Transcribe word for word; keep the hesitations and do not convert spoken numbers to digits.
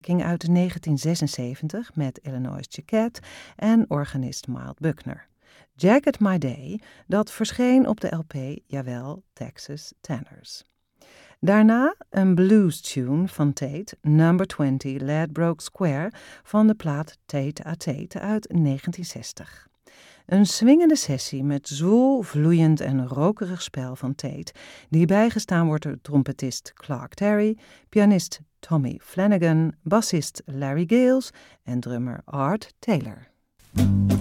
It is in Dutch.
ging uit negentien zesenzeventig met Illinois Jacquet en organist Miles Buckner. Jacket My Day, dat verscheen op de L P, jawel, Texas Tenors. Daarna een blues tune van Tate, Number twinty Ladbroke Square, van de plaat Tate à Tate uit negentien zestig. Een swingende sessie met zwoel, vloeiend en rokerig spel van Tate, die bijgestaan wordt door trompetist Clark Terry, pianist Tommy Flanagan, bassist Larry Gales en drummer Art Taylor.